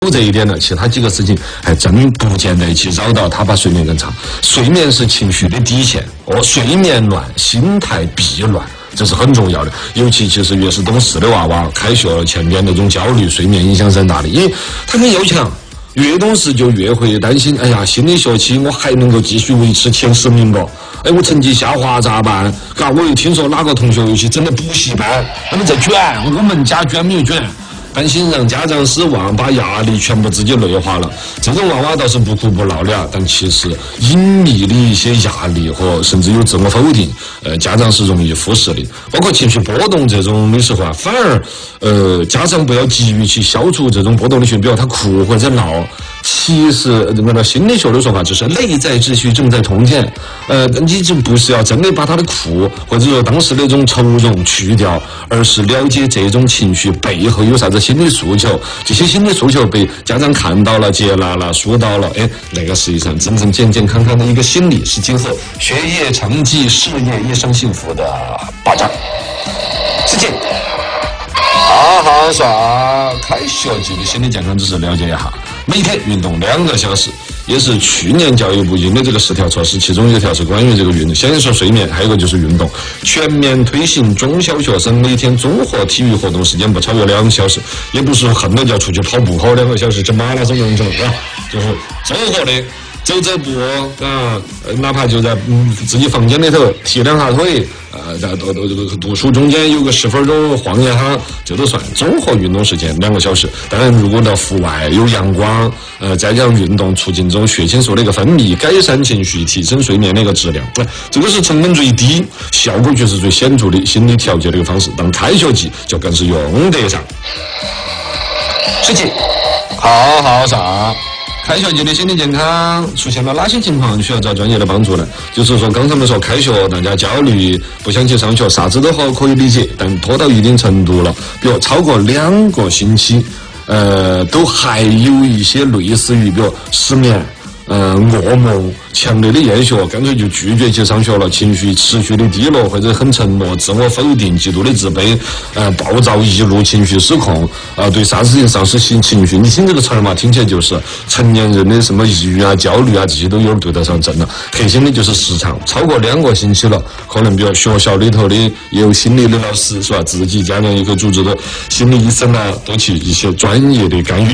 这一点呢，其他几个事情还真不见得去扰到他把睡眠更差。睡眠是情绪的底线，睡眠乱，心态必乱。这是很重要的，尤其是越是懂事的娃娃，开学前边那种焦虑，睡眠影响是很大的，因为他很要强，越懂事就越会担心，哎呀，新的学期我还能够继续维持前10名不？哎，我成绩下滑咋办？我又听说哪个同学又去整了补习班，他们在卷，我们家居然没有卷。担心让家长失望，把压力全部自己内化了。这种娃娃倒是不哭不闹的，但其实隐秘的一些压力和甚至有自我否定，家长是容易忽视的。包括情绪波动这种的时候啊，反而家长不要急于去消除这种波动的情绪，比如他哭或者闹。其实按照心理学的说法，就是内在秩序正在重建。你就不是要真的把他的哭或者说当时那种愁容去掉，而是了解这种情绪背后有啥子心理诉求。这些心理诉求被家长看到了、接纳了、疏导了，那个实际上真正健健康康的一个心理，是今后学业成绩、事业一生幸福的保障。事情。好好耍，开学季的心理健康知识了解一下。每天运动2个小时，也是去年教育部印的这个10条措施，其中一条是关于这个运动。先说睡眠，还有一个就是运动。全面推行中小学生每天综合体育活动时间不超过2小时，也不是恨的就要出去跑步跑2个小时，整马拉松那种，是吧？就是综合的。走步哪怕就在自己房间里头踢2下腿，在读书中间有个10分钟晃一下，这都算综合运动时间2个小时。当然，如果到户外有阳光，再加上运动，促进这种血清素的一个分泌，改善情绪，提升睡眠的一个质量。这个是成本最低，效果却是最显著的心理调节的一个方式。当开学季就更是用得上。事情好好上。开学季的心理健康出现了哪些情况需要找专业的帮助呢？就是说，刚才我们说开学，大家焦虑，不想去上学，啥子都好可以理解，但拖到一定程度了，比如超过2个星期，都还有一些类似于，比如失眠。噩梦、强烈的厌学，干脆就拒绝去上学了，情绪持续的低落或者很沉默，自我否定，极度的自卑，暴躁易怒，情绪失控，对啥事情丧失情绪。你听这个词儿嘛，听起来就是成年人的什么抑郁啊、焦虑啊，这些都有点对得上阵了。核心的就是时长，超过2个星期了，可能比如学校里头的也有心理的老师是吧，自己家长也可以组织的心理医生啊，都去一些专业的干预。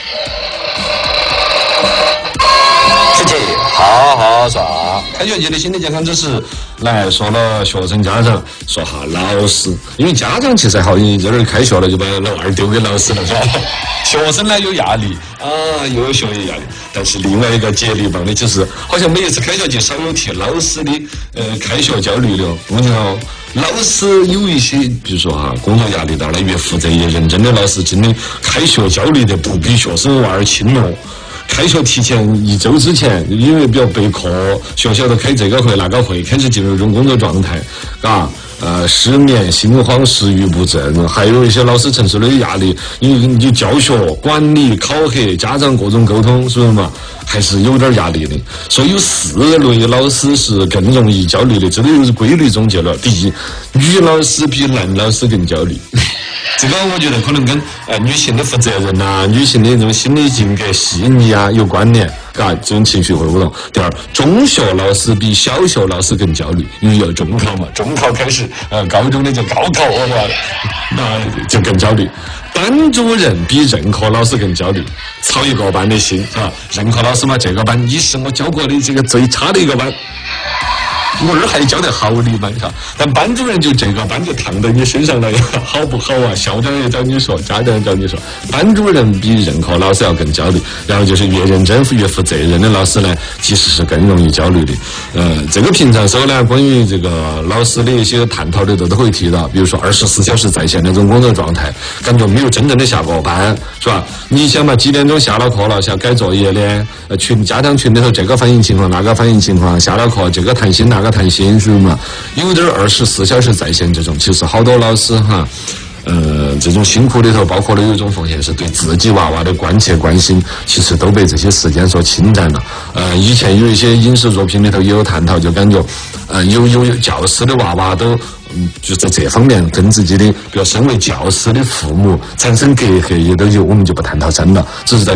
好好耍，开学季的心理健康知识来说了学生家长，说哈老师，因为家长其实好像这儿开学了就把老二丢给老师了，是吧？学生呢有压力又有学业压力，但是另外一个接力棒的就是好像每一次开学季少有提老师的开学焦虑的。我跟你说，老师有一些，比如说工作压力大了，越负责越认真的老师，真的开学焦虑的不比学生娃儿轻哦。开学提前1周之前，因为比较备课，学校都开这个会那个会，开始进入一种工作状态，失眠、心慌、食欲不振，还有一些老师承受的压力，因为你教学、管理、考核、家长各种沟通，是不是嘛？还是有点压力的。所以有4类老师是更容易焦虑的，这都有规律总结了。第一，女老师比男老师更焦虑。这个我觉得可能跟女性的负责任啊、女性的这种心理性格细腻啊有关联，这种情绪会不同。第二，中学老师比小学老师更焦虑，因为要中考嘛，中考开始，高中的就高考那就更焦虑。班主任比任课老师更焦虑，操一个班的心是吧？任课老师嘛，这个班你是我教过的这个最差的一个班。我还教得好的嘛，但班主任就这个班就烫到你身上了，好不好啊？校长也找你说，家长也找你说，班主任比任课老师要更焦虑。然后就是越认真越负责任的老师呢，其实是更容易焦虑的。这个平常时候呢，关于这个老师的一些探讨的都会提到，比如说24小时在线那种工作状态，感觉没有真正的下过班，是吧？你想嘛，几点钟下了课了，想改作业的，家长群里头这个反映情况，那个反映情况，下了课这个谈心那个谈心，是嘛？有点24小时在线这种，其实好多老师这种辛苦里头包括了有一种风险是对自己娃娃的关切关心，其实都被这些时间所侵占了。以前有一些影视作品里头也有探讨，就感觉有教师的娃娃都就在这方面跟自己的，比如身为教师的父母产生隔阂，也都我们就不探讨深了，只是在